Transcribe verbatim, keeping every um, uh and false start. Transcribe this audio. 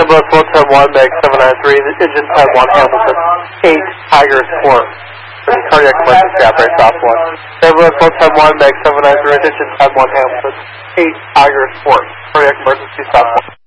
Airbus one ten one, Meg seven nine three, engine type one Hamilton, eight Tiger Sport. Cardiac emergency operator stop one. Airbus one ten one, Meg seven nine three, engine type one Hamilton, eight Tiger Sport. Cardiac emergency stop one.